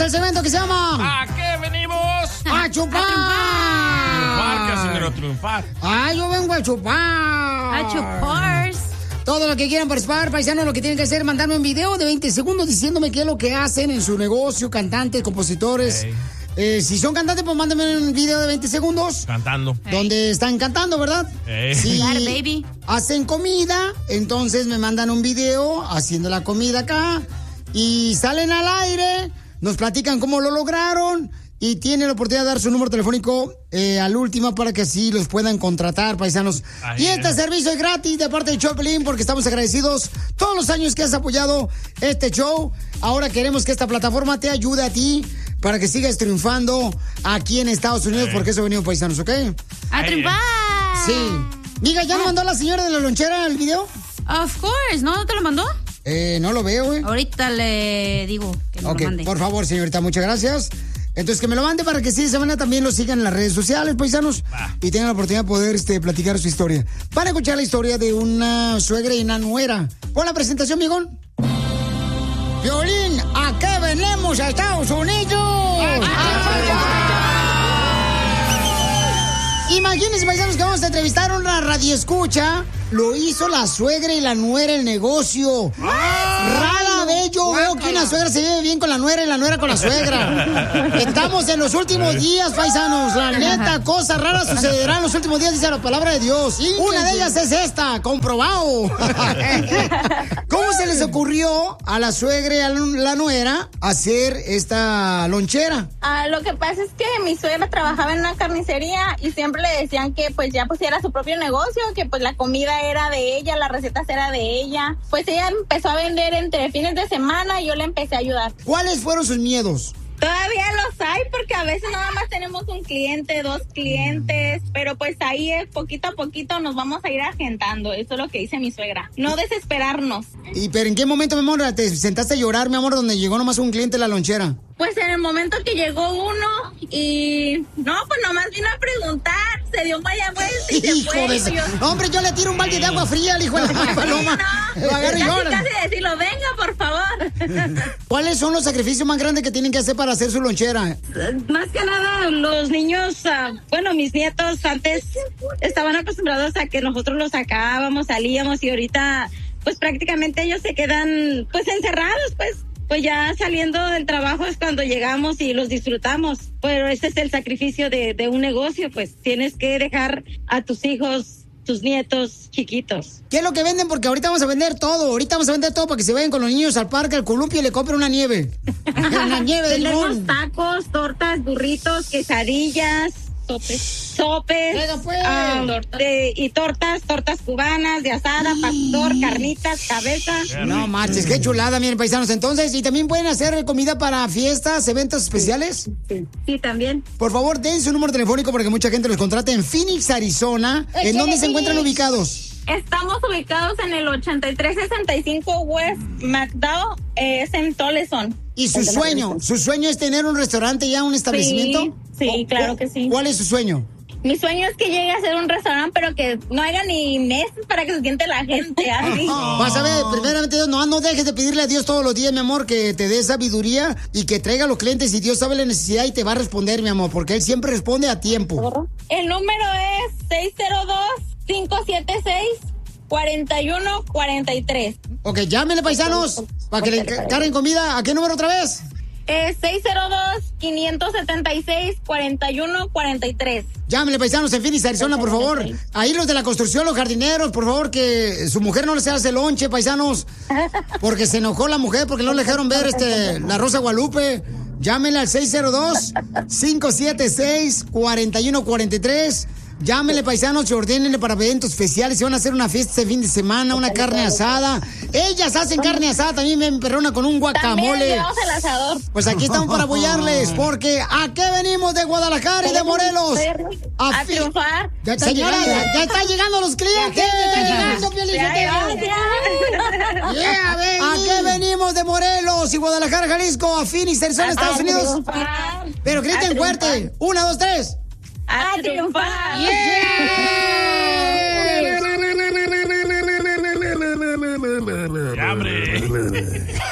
el segmento que se llama... ¿A qué venimos? ¡A chupar! Triunfar, Casimiro, triunfar. ¡Ay, yo vengo a chupar! ¡A chupar! Todo lo que quieran participar, paisanos, lo que tienen que hacer es mandarme un video de 20 segundos diciéndome qué es lo que hacen en su negocio, cantantes, compositores. Si son cantantes, pues mándenme un video de 20 segundos. Cantando. Donde están cantando, ¿verdad? Si Claro, baby. hacen comida, entonces me mandan un video haciendo la comida acá. Y salen al aire, nos platican cómo lo lograron. Y tienen la oportunidad de dar su número telefónico al último para que así los puedan contratar, paisanos. Y este servicio es gratis de parte de Choplin porque estamos agradecidos todos los años que has apoyado este show. Ahora queremos que esta plataforma te ayude a ti para que sigas triunfando aquí en Estados Unidos porque eso venimos, paisanos, ¿ok? ¡A triunfar! Sí. Diga, ¿ya me mandó la señora de la lonchera el video? Of course, ¿no? ¿Te lo mandó? No lo veo, güey. Ahorita le digo que me lo mande. Por favor, señorita, muchas gracias. Entonces, que me lo mande para que sí, de semana también lo sigan en las redes sociales, paisanos, y tengan la oportunidad de poder platicar su historia. Van a escuchar la historia de una suegra y una nuera. Pon la presentación, mijón. Violín, ¿a qué venimos a Estados Unidos? Imagínense, paisanos, que vamos a entrevistar a una radioescucha. Lo hizo la suegra y la nuera el negocio. Rara vez yo veo que una suegra se lleve bien con la nuera y la nuera con la suegra. Estamos en los últimos días, paisanos. La neta, cosas raras sucederán en los últimos días, dice la palabra de Dios. Una de ellas es esta, comprobado. ¿Cómo se les ocurrió a la suegra y a la nuera hacer esta lonchera? Lo que pasa es que mi suegra trabajaba en una carnicería y siempre le decían que pues ya pusiera su propio negocio, que pues la comida era de ella, las recetas era de ella. Pues ella empezó a vender entre fines de semana y yo le empecé a ayudar. ¿Cuáles fueron sus miedos? Todavía los hay porque a veces nada más tenemos un cliente, 2 clientes, pero pues ahí poquito a poquito nos vamos a ir agentando. Eso es lo que dice mi suegra. No desesperarnos. ¿Pero en qué momento, mi amor, te sentaste a llorar, mi amor, donde llegó nomás un cliente a la lonchera? Pues en el momento que llegó uno y... No, pues nomás vino a preguntar, se dio media vuelta y se fue. Hombre, yo le tiro un balde de agua fría al hijo de la paloma. Sí, Lo agarro y llora. casi decirlo, venga, por favor. ¿Cuáles son los sacrificios más grandes que tienen que hacer para hacer su lonchera? Más que nada, los niños, mis nietos antes estaban acostumbrados a que nosotros los sacábamos, salíamos y ahorita, pues prácticamente ellos se quedan, pues encerrados, pues ya saliendo del trabajo es cuando llegamos y los disfrutamos. Pero ese es el sacrificio de un negocio, pues tienes que dejar a tus hijos, tus nietos chiquitos. ¿Qué es lo que venden? Porque ahorita vamos a vender todo. Ahorita vamos a vender todo para que se vayan con los niños al parque, al columpio y le compren una nieve. Una nieve de limón. Tenemos tacos, tortas, burritos, quesadillas, sopes, y tortas cubanas, de asada, pastor, carnitas, cabeza. No marches, qué chulada, miren, paisanos. Entonces, ¿y también pueden hacer comida para fiestas, eventos especiales? Sí, también. Por favor, den su número telefónico porque mucha gente los contrata en Phoenix, Arizona. ¿En dónde se encuentran ubicados? Estamos ubicados en el 8365 West McDowell, es en Toleson. ¿Y su sueño es tener un restaurante ya, un establecimiento? Sí, claro que sí. ¿Cuál es su sueño? Mi sueño es que llegue a ser un restaurante, pero que no haya ni mesas para que se siente la gente así. Vas a ver, primeramente Dios, no dejes de pedirle a Dios todos los días, mi amor, que te dé sabiduría y que traiga a los clientes y Dios sabe la necesidad y te va a responder, mi amor, porque Él siempre responde a tiempo. El número es 602-576-4143. Ok, llámenle, paisanos, para que le carguen comida. ¿A qué número otra vez? 602-576-4143. Llámenle, paisanos, en Phoenix, Arizona, por favor. Ahí los de la construcción, los jardineros, por favor, que su mujer no les hace lonche, paisanos. Porque se enojó la mujer, porque no le dejaron ver la Rosa Guadalupe. Llámenle al 602-576-4143. Llámenle, paisanos, y ordénenle para eventos especiales. Si van a hacer una fiesta este fin de semana, una carne asada. Ellas hacen carne asada, también me perrona con un guacamole. También llevamos el asador. Pues aquí estamos para apoyarles, porque ¿a qué venimos de Guadalajara y de Morelos? A triunfar. Señora, ya están llegando los clientes. Ya llegando, ¿A qué venimos de Morelos y Guadalajara, Jalisco? A Phoenix, Arizona, Estados Unidos. Pero griten fuerte. 1, 2, 3. ¡A triunfar! ¡Ya, hombre!